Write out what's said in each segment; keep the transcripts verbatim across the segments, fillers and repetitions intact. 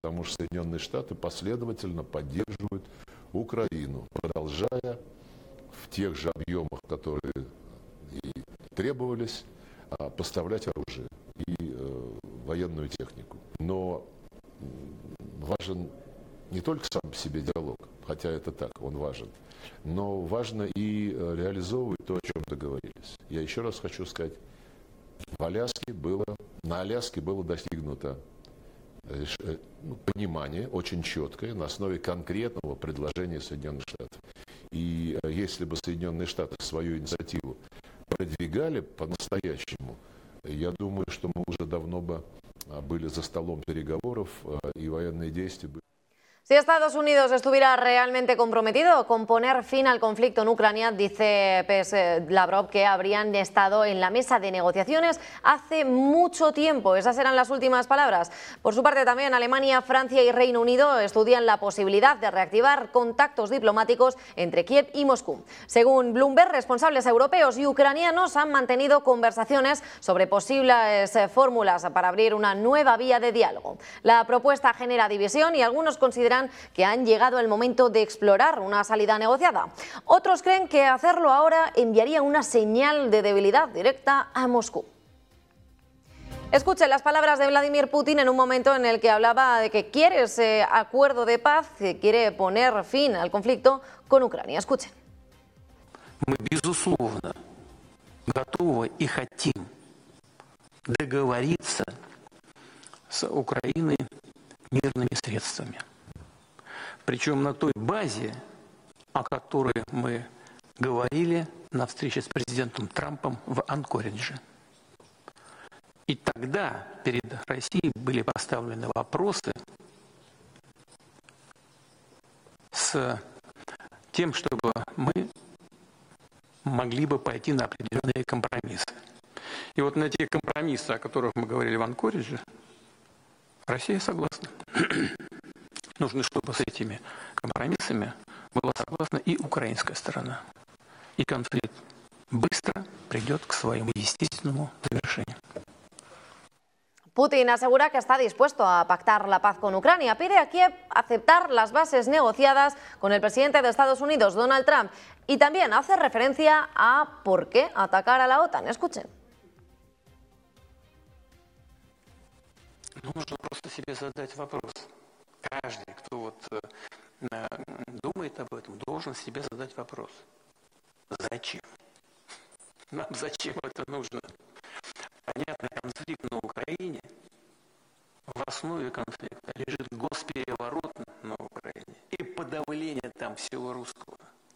Потому что Соединенные Штаты последовательно поддерживают Украину, продолжая в тех же объемах, которые и требовались, поставлять оружие и э, военную технику. Но важен не только сам по себе диалог, хотя это так, он важен, но важно и реализовывать то, о чем договорились. Я еще раз хочу сказать, в Аляске было, на Аляске было достигнуто понимание очень четкое на основе конкретного предложения Соединенных Штатов. И если бы Соединенные Штаты свою инициативу продвигали по-настоящему, я думаю, что мы уже давно бы были за столом переговоров и военные действия были. Si Estados Unidos estuviera realmente comprometido con poner fin al conflicto en Ucrania, dice Lavrov que habrían estado en la mesa de negociaciones hace mucho tiempo. Esas eran las últimas palabras. Por su parte también Alemania, Francia y Reino Unido estudian la posibilidad de reactivar contactos diplomáticos entre Kiev y Moscú. Según Bloomberg, responsables europeos y ucranianos han mantenido conversaciones sobre posibles fórmulas para abrir una nueva vía de diálogo. La propuesta genera división y algunos consideran que han llegado el momento de explorar una salida negociada. Otros creen que hacerlo ahora enviaría una señal de debilidad directa a Moscú. Escuchen las palabras de Vladimir Putin en un momento en el que hablaba de que quiere ese acuerdo de paz, que quiere poner fin al conflicto con Ucrania. Escuchen. Мы, безусловно, готовы и хотим договориться с Украиной мирными средствами. Причем на той базе, о которой мы говорили на встрече с президентом Трампом в Анкоридже. И тогда перед Россией были поставлены вопросы с тем, чтобы мы могли бы пойти на определенные компромиссы. И вот на те компромиссы, о которых мы говорили в Анкоридже, Россия согласна. Нужно, чтобы с этими компромиссами была согласна и украинская сторона. И конфликт быстро придет к своему естественному завершению. Putin asegura que está dispuesto a pactar la paz con Ucrania. Pide a Kiev aceptar las bases negociadas con el presidente de Estados Unidos, Donald Trump. Y también hace referencia a por qué atacar a la OTAN. Escuchen. Нужно просто себе задать вопрос. Каждый, кто вот э, думает об этом, должен себе задать вопрос. Зачем? Нам зачем это нужно? Понятно, конфликт на Украине, в основе конфликта лежит госпереворот на Украине и подавление там всего русского.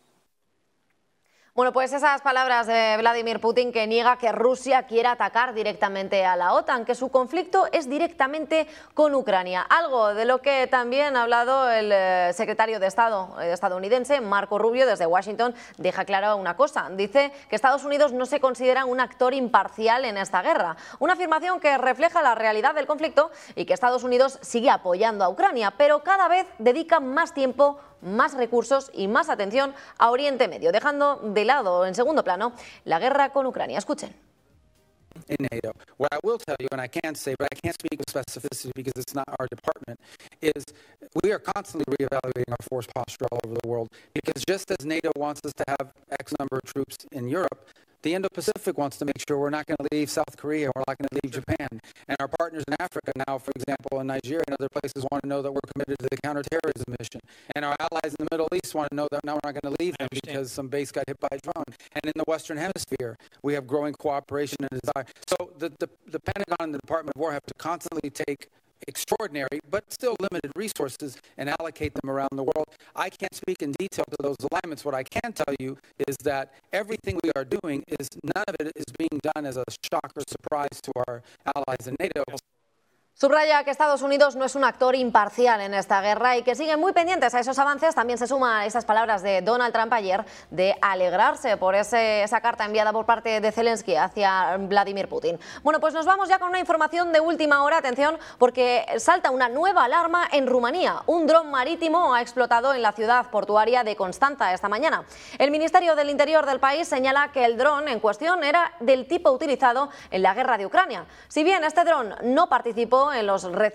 Bueno, pues esas palabras de Vladimir Putin, que niega que Rusia quiera atacar directamente a la OTAN, que su conflicto es directamente con Ucrania. Algo de lo que también ha hablado el secretario de Estado estadounidense, Marco Rubio, desde Washington, deja clara una cosa. Dice que Estados Unidos no se considera un actor imparcial en esta guerra. Una afirmación que refleja la realidad del conflicto y que Estados Unidos sigue apoyando a Ucrania, pero cada vez dedica más tiempo, más recursos y más atención a Oriente Medio, dejando de lado en segundo plano la guerra con Ucrania. Escuchen. In NATO. What I will tell you, and I can't say, but I can't speak with specificity because it's not our department, is we are constantly reevaluating our force posture all over the world, because just as NATO wants us to have X number of troops in Europe, the Indo-Pacific wants to make sure we're not going to leave South Korea, we're not going to leave Japan. And our partners in Africa now, for example, in Nigeria and other places, want to know that we're committed to the counterterrorism mission. And our allies in the Middle East want to know that now we're not going to leave them because some base got hit by a drone. And in the Western Hemisphere, we have growing cooperation and desire. So the, the, the Pentagon and the Department of War have to constantly take extraordinary but still limited resources and allocate them around the world. I can't speak in detail to those alignments. What I can tell you is that everything we are doing is none of it is being done as a shock or surprise to our allies in NATO. Subraya que Estados Unidos no es un actor imparcial en esta guerra y que siguen muy pendientes a esos avances. También se suma a esas palabras de Donald Trump ayer de alegrarse por ese, esa carta enviada por parte de Zelensky hacia Vladimir Putin. Bueno, pues nos vamos ya con una información de última hora. Atención, porque salta una nueva alarma en Rumanía. Un dron marítimo ha explotado en la ciudad portuaria de Constanța esta mañana. El Ministerio del Interior del país señala que el dron en cuestión era del tipo utilizado en la guerra de Ucrania. Si bien este dron no participó en los